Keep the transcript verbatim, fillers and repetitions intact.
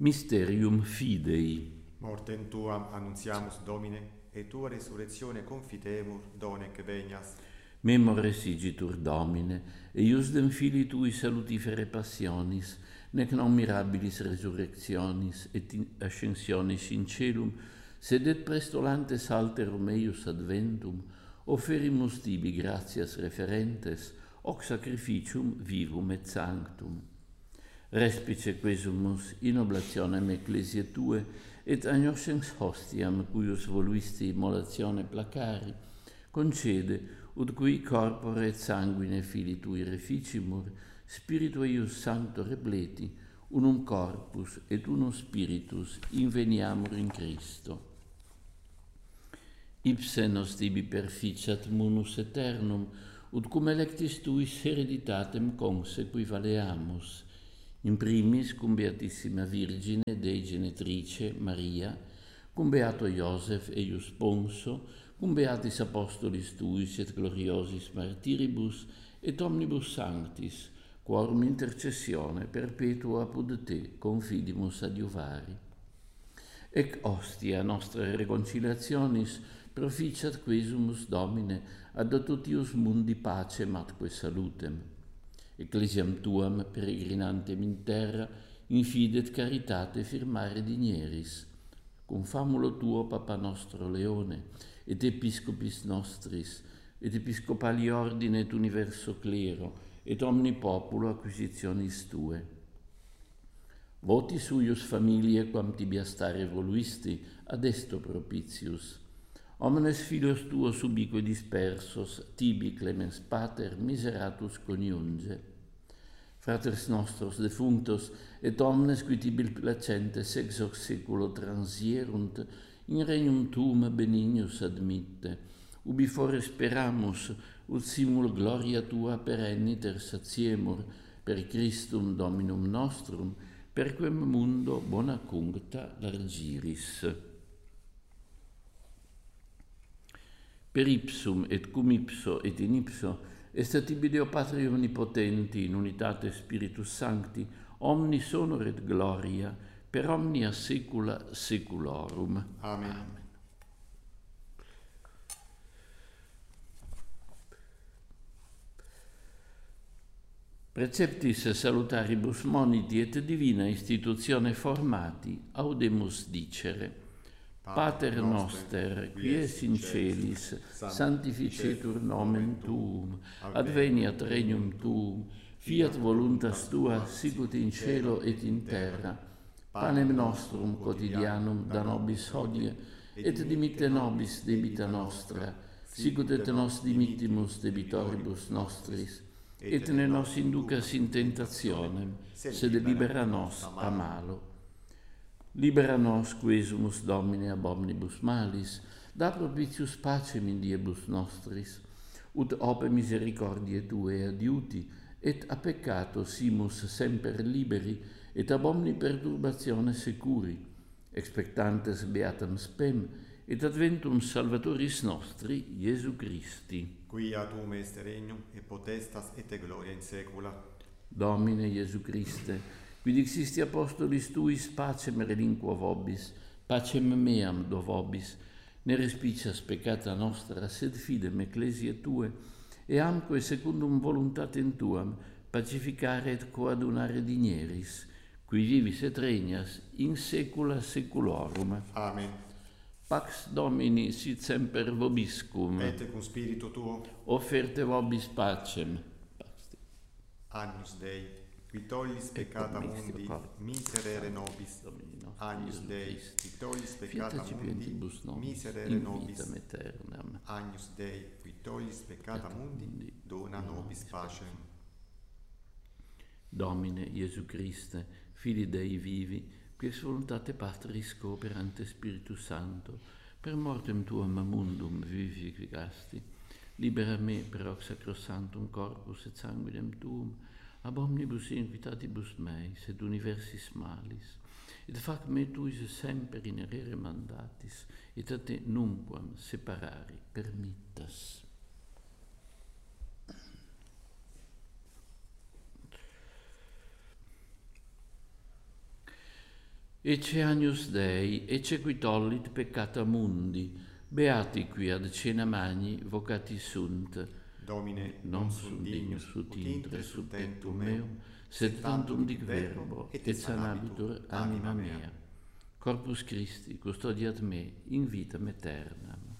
Mysterium Fidei. Mortem tuam annunziamus, Domine, et tua resurrectione confitemur, donec venias. Memores igitur Domine, eiusdem Filii Tui salutifere passionis, nec non mirabilis resurrectionis et ascensionis in celum, sed et prestolantes alterum eius adventum, offerimus tibi gratias referentes, hoc sacrificium vivum et sanctum. Respice quesumus in oblationem ecclesiae Tue, et agnoscens hostiam, cuius voluisti immolatione placari, concede, ut cui corpore et sanguine Filii Tui reficimur, Spiritu eius Sancto repleti, unum corpus et unum spiritus inveniamur in Christo. Ipse nos tibi perficiat munus aeternum, ut cum electis Tuis hereditatem consequi valeamus, in primis cum Beatissima Virgine Dei Genetrice Maria, cum Beato Iosef eius Sponso, cum Beatis Apostolis Tuis et gloriosis martiribus, et omnibus sanctis, quorum intercessione perpetua apud Te confidimus adiuvari. Ec ostia nostra reconciliationis proficiat quesumus, Domine, ad totius mundi pacem atque salutem. Ecclesiam Tuam peregrinantem in terra, infidet caritate firmare digneris, cum famulo Tuo Papa nostro Leone, et Episcopis nostris, et Episcopali ordine et universo clero, et omni populo acquisitionis Tue. Voti suius familiae quam Tibi astare voluisti, ad esto propitius. Omnes filios Tuos ubique dispersos, Tibi clemens Pater miseratus coniunge. Fraters nostros defunctos, et omnes qui Tibi placentes ex hoc seculo transierunt, in regnum Tuum benignus admitte, ubi fore speramus, ut simul gloria Tua perenniter satiemur, per Christum Dominum nostrum, per quem mundo bona cuncta largiris. Per ipsum et cum ipso et in ipso est tibi Deo Patri omnipotenti in unitate Spiritus Sancti, omnis honor et gloria per omnia saecula saeculorum. Amen. Amen. Preceptis salutaribus moniti et divina institutione formati, audemus dicere. Pater noster, qui es in celis, sanctificetur nomen Tuum, adveniat regnum Tuum, fiat voluntas Tua, sicut in cielo et in terra. Panem nostrum quotidianum da nobis hodie, et dimitte nobis debita nostra, sicut et nos dimittimus debitoribus nostris, et ne nos inducas in tentationem, sed libera nos a malo. Libera nos quesumus, Domine, ab omnibus malis, da propitius pacem in diebus nostris, ut ope misericordiae Tuae adiuti, et a peccato simus semper liberi, et ab omni perturbatione securi, expectantes beatam spem, et adventum Salvatoris nostri, Iesu Christi. Quia Tuum est regnum, et potestas et gloria in saecula. Domine Iesu Christe, qui dixisti apostolis Tuis pacem relinquo vobis, pacem meam do vobis, ne respicias peccata nostra, sed fidem ecclesiae Tue, e amque secundum voluntatem Tuam, pacificare et coadunare digneris, qui vivis et regnas in saecula saeculorum. Amen. Pax Domini sit semper vobiscum. Et cum spiritu Tuo. Offerte vobis pacem. Agnus Dei, qui tollis peccata mundi, miserere nobis. Agnus Dei, qui tollis peccata mundi, miserere nobis. Agnus Dei, qui tollis peccata mundi, dona nobis pacem. Domine Iesu Christe, Filii Dei vivi, quis voluntate Patris cooperante Spiritus Sancto, per mortem Tuam mundum vivificasti, libera me per hoc sacrosanctum corpus et sanguinem Tuum, ab omnibus iniquitatibus meis et universis malis, et fac me Tuis semper in errere mandatis, et a Te nunquam separari permittas. Ecce Agnus Dei, ecce qui tollit peccata mundi, beati qui ad cena magni vocati sunt. Domine, non sunt dignus ut intre sub tectum meum, sed tantum dic verbo, et sanabitur anima mea. Corpus Christi, custodiat me in vitam aeternam.